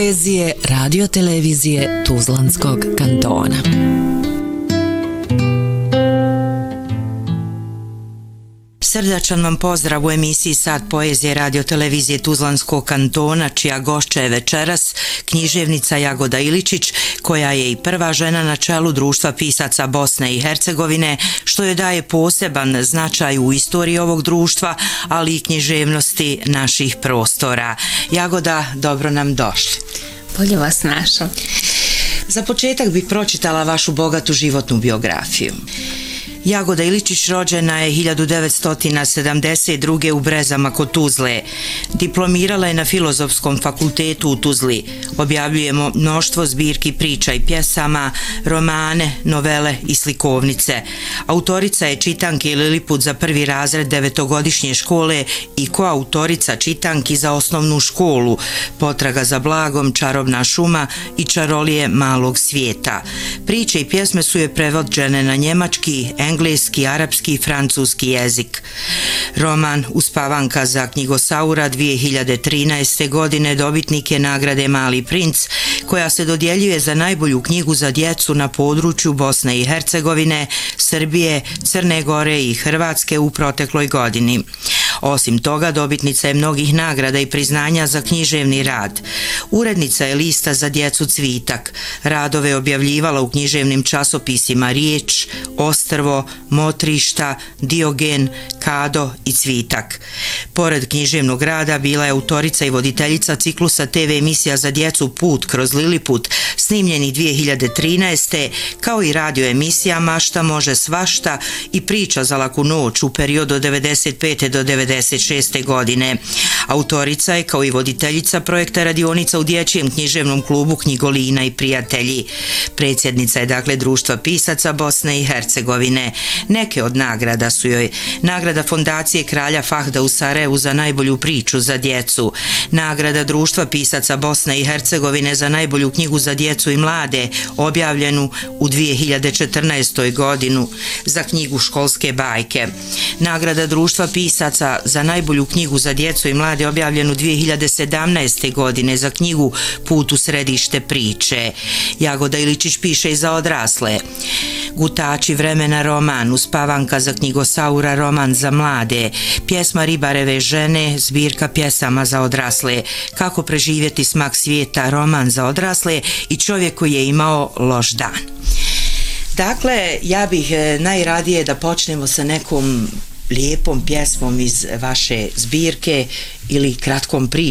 Poezije radio-televizije Tuzlanskog kantona. Srdačan vam pozdrav u emisiji Sat poezije radio-televizije Tuzlanskog kantona, čija gošća je večeras književnica Jagoda Iličić, koja je i prva žena na čelu Društva pisaca Bosne i Hercegovine, što joj daje poseban značaj u istoriji ovog društva, ali i književnosti naših prostora. Jagoda, dobro nam došli. Bolje vas našao. Za početak bih pročitala vašu bogatu životnu biografiju. Jagoda Iličić rođena je 1972. u Brezama kod Tuzle. Diplomirala je na Filozofskom fakultetu u Tuzli. Objavljujemo mnoštvo zbirki priča i pjesama, romane, novele i slikovnice. Autorica je čitanki Liliput za prvi razred 9-godišnje škole i koautorica čitanki za osnovnu školu, Potraga za blagom, Čarobna šuma i Čarolije malog svijeta. Priče i pjesme su je prevođene na njemački, engleski, arapski i francuski jezik. Roman Uspavanka za knjigosaura 2013. godine dobitnik je nagrade Mali princ, koja se dodjeljuje za najbolju knjigu za djecu na području Bosne i Hercegovine, Srbije, Crne Gore i Hrvatske u protekloj godini. Osim toga, dobitnica je mnogih nagrada i priznanja za književni rad. Urednica je lista za djecu Cvitak. Radove objavljivala u književnim časopisima Riječ, Ostrvo, Motrišta, Diogen, Kado i Cvitak. Pored književnog rada bila je autorica i voditeljica ciklusa TV emisija za djecu Put kroz Liliput, snimljeni 2013. kao i radio emisija Mašta može svašta i Priča za laku noć u periodu od 95. do 96. godine. Autorica je kao i voditeljica projekta radionica u dječjem književnom klubu Knjigolina i prijatelji. Predsjednica je dakle Društva pisaca Bosne i Hercegovine. Neke od nagrada su joj nagrada Fondacije Kralja Fahda u Sarajevu za najbolju priču za djecu, nagrada Društva pisaca Bosne i Hercegovine za najbolju knjigu za djecu i mlade, objavljenu u 2014. godinu za knjigu Školske bajke, nagrada Društva pisaca za najbolju knjigu za djecu i mlade, objavljenu 2017. godine za knjigu Put u središte priče. Jagoda Iličić piše i za odrasle. Gutači vremena roman, Uspavanka za knjigosaura roman za mlade, pjesma Ribareve žene, zbirka pjesama za odrasle, Kako preživjeti smak svijeta roman za odrasle i Čovjek koji je imao loš dan. Dakle, ja bih najradije da počnemo sa nekom lijepom pjesmom iz vaše zbirke ili kratkom pričom.